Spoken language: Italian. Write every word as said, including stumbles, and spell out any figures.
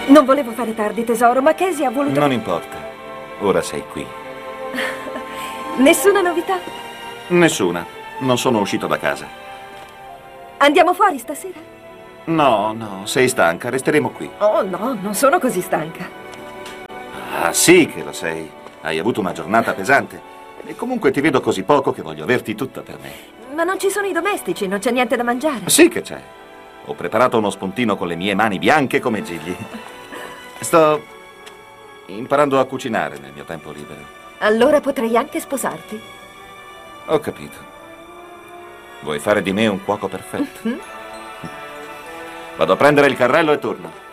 Non volevo fare tardi, tesoro, ma Casey ha voluto... Non importa. Ora sei qui. Nessuna novità? Nessuna. Non sono uscito da casa. Andiamo fuori stasera? No, no, sei stanca. Resteremo qui. Oh, no, non sono così stanca. Ah, sì che lo sei. Hai avuto una giornata pesante. E comunque ti vedo così poco che voglio averti tutta per me. Ma non ci sono i domestici, non c'è niente da mangiare. Sì che c'è. Ho preparato uno spuntino con le mie mani bianche come gigli. Sto imparando a cucinare nel mio tempo libero. Allora potrei anche sposarti. Ho capito. Vuoi fare di me un cuoco perfetto? Mm-hmm. Vado a prendere il carrello e torno.